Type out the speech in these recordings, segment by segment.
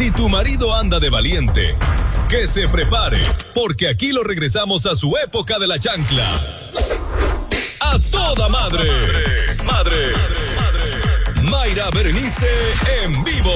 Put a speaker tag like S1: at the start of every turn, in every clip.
S1: Si tu marido anda de valiente, que se prepare, porque aquí lo regresamos a su época de la chancla. ¡A toda madre! Mayra Berenice en vivo.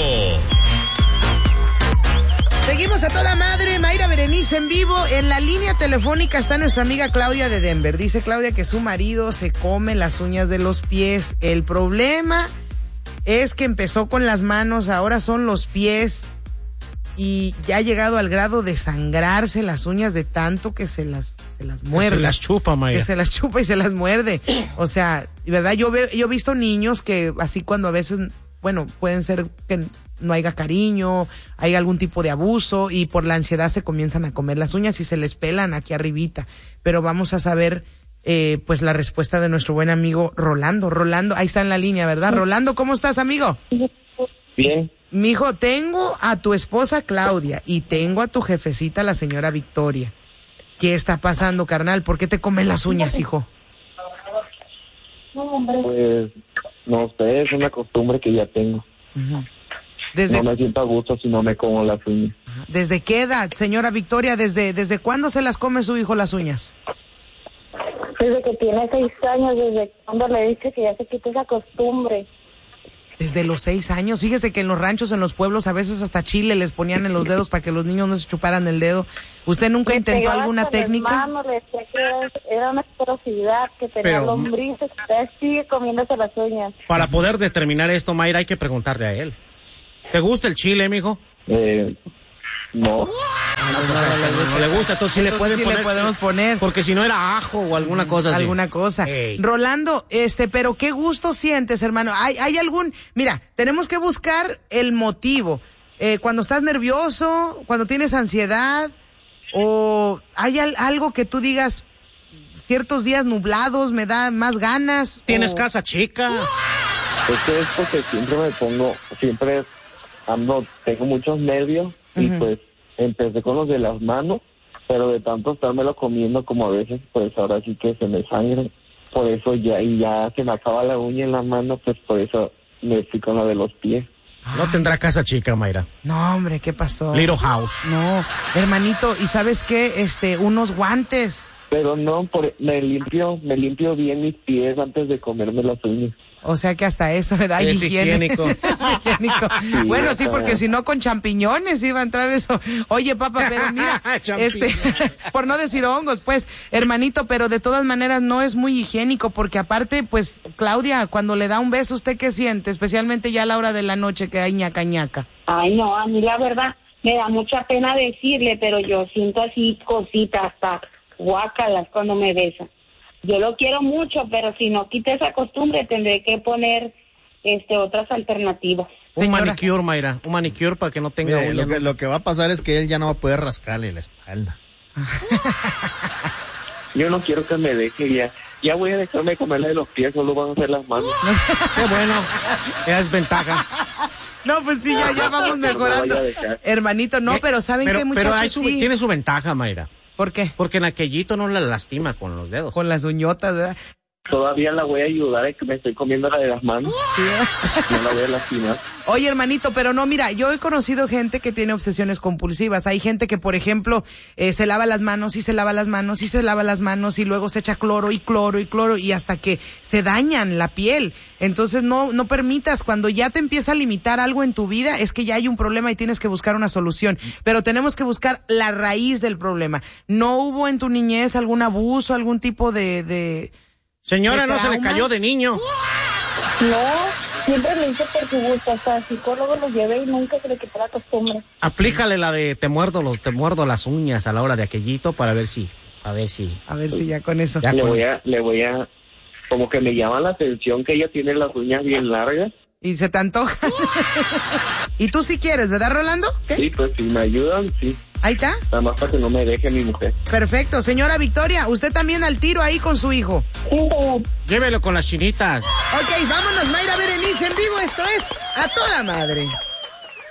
S2: Seguimos a toda madre, Mayra Berenice en vivo. En la línea telefónica está nuestra amiga Claudia de Denver. Dice Claudia que su marido se come las uñas de los pies. El problema es que empezó con las manos, ahora son los pies y ya ha llegado al grado de sangrarse las uñas de tanto que se las muerde.
S3: Se las chupa, Mayra.
S2: Que se las chupa y se las muerde. O sea, ¿verdad? Yo he visto niños que así cuando a veces, bueno, pueden ser que no haya cariño, hay algún tipo de abuso y por la ansiedad se comienzan a comer las uñas y se les pelan aquí arribita. Pero vamos a saber pues la respuesta de nuestro buen amigo Rolando. Rolando, ahí está en la línea, ¿verdad? Rolando, ¿cómo estás, amigo?
S4: Bien.
S2: Mijo, tengo a tu esposa Claudia y tengo a tu jefecita, la señora Victoria. ¿Qué está pasando, carnal? ¿Por qué te comes las uñas, hijo?
S4: Pues, no sé, es una costumbre que ya tengo.
S2: Uh-huh.
S4: No me siento a gusto si no me como las uñas.
S2: ¿Desde qué edad, señora Victoria? ¿Desde cuándo se las come su hijo las uñas?
S5: Desde que tiene 6 años, desde cuando le dice que ya se quite esa costumbre.
S2: Desde los 6 años. Fíjese que en los ranchos, en los pueblos, a veces hasta chile les ponían en los dedos para que los niños no se chuparan el dedo. ¿Usted nunca intentó alguna técnica?
S5: Le decía que era una asquerosidad, que tenía lombrices, usted sigue comiéndose las uñas.
S3: Para poder determinar esto, Mayra, hay que preguntarle a él. ¿Te gusta el chile, mijo?
S4: No.
S3: No le gusta, entonces sí le podemos poner. Porque si no era ajo o alguna cosa así.
S2: Alguna cosa. Hey. Rolando, pero qué gusto sientes, hermano. ¿Hay algún? Mira, tenemos que buscar el motivo. Cuando estás nervioso, cuando tienes ansiedad, o hay algo que tú digas, ciertos días nublados me da más ganas.
S3: ¿Tienes casa chica?
S4: Es porque siempre tengo muchos nervios. Y pues empecé con los de las manos, pero de tanto estármelo comiendo como a veces, pues ahora sí que se me sangra. Por eso ya se me acaba la uña en la mano, pues por eso me fui con la de los pies.
S3: No tendrá casa chica, Mayra.
S2: No, hombre, ¿qué pasó?
S3: Little house.
S2: No, hermanito, ¿y sabes qué? Unos guantes.
S4: Pero no, me limpio bien mis pies antes de comerme las uñas.
S2: O sea que hasta eso me da higiénico. Higiénico. Sí, bueno, sí, porque si no con champiñones iba a entrar eso. Oye, papá, pero mira, por no decir hongos, pues, hermanito, pero de todas maneras no es muy higiénico, porque aparte, pues, Claudia, cuando le da un beso, ¿usted qué siente? Especialmente ya a la hora de la noche que hay ñaca ñaca.
S5: Ay, no, a mí la verdad me da mucha pena decirle, pero yo siento así cositas, hasta guácalas cuando me besa. Yo lo quiero mucho, pero si no quita esa costumbre, tendré que poner otras alternativas.
S3: Un manicure, Mayra, un manicure para que no tenga uñas.
S6: Lo que va a pasar es que él ya no va a poder rascarle la espalda.
S4: Yo no quiero que me deje ya voy a dejarme comerle de los pies, solo van a hacer las manos.
S3: Qué bueno, esa es ventaja.
S2: No, pues sí, ya vamos mejorando. Hermanito, no, pero ¿saben qué, muchachos?
S3: Pero tiene su ventaja, Mayra.
S2: ¿Por qué?
S3: Porque en aquellito no la lastima con los dedos.
S2: Con las uñotas, ¿verdad?
S4: Todavía la voy a ayudar, es que me estoy comiendo la de las manos. Sí. No la voy a lastimar.
S2: Oye, hermanito, pero no, mira, yo he conocido gente que tiene obsesiones compulsivas. Hay gente que, por ejemplo, se lava las manos y se lava las manos y se lava las manos y luego se echa cloro y hasta que se dañan la piel. Entonces no permitas, cuando ya te empieza a limitar algo en tu vida, es que ya hay un problema y tienes que buscar una solución. Pero tenemos que buscar la raíz del problema. ¿No hubo en tu niñez algún abuso, algún tipo de
S3: Señora, ¿no se le cayó de niño?
S5: No, siempre lo hice por su gusto, hasta el psicólogo lo llevé y nunca se le quitó la costumbre.
S3: Aplícale la de te muerdo las uñas a la hora de aquellito para ver si.
S2: A ver si ya con eso.
S4: Ya le voy a, como que me llama la atención que ella tiene las uñas bien largas.
S2: Y se te antoja. Y tú sí quieres, ¿verdad, Rolando? ¿Qué?
S4: Sí, pues si me ayudan, sí.
S2: Ahí está.
S4: Nada más para que no me deje mi mujer.
S2: Perfecto. Señora Victoria, usted también al tiro ahí con su hijo.
S3: Llévelo con las chinitas.
S2: Ok, vámonos, Mayra Berenice en vivo. Esto es A Toda Madre.